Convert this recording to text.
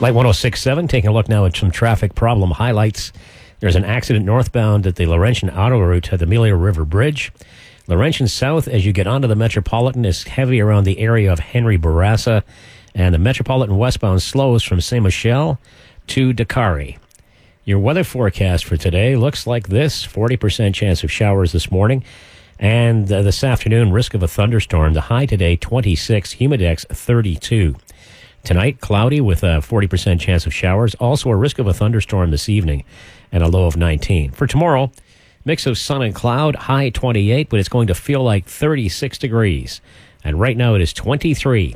Light 106.7, taking a look now at some traffic problem highlights. There's an accident northbound at the Laurentian Auto Route at the Amelia River Bridge. Laurentian South, as you get onto the Metropolitan, is heavy around the area of Henry Bourassa. And the Metropolitan westbound slows from Saint Michel to Dakari. Your weather forecast for today looks like this. 40% chance of showers this morning. And this afternoon, risk of a thunderstorm. The high today, 26. Humidex, 32. Tonight, cloudy with a 40% chance of showers. Also a risk of a thunderstorm this evening and a low of 19. For tomorrow, mix of sun and cloud, high 28, but it's going to feel like 36 degrees. And right now it is 23.